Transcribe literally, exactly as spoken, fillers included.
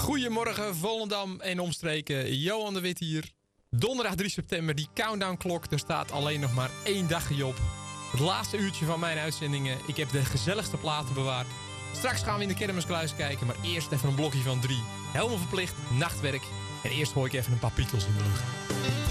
Goedemorgen Volendam en omstreken. Johan de Wit hier. Donderdag drie september, die countdown-klok. Er staat alleen nog maar één dagje op. Het laatste uurtje van mijn uitzendingen. Ik heb de gezelligste platen bewaard. Straks gaan we in de kermiskluis kijken. Maar eerst even een blokje van drie. Helemaal verplicht, nachtwerk. En eerst gooi ik even een paar Beatles in de lucht.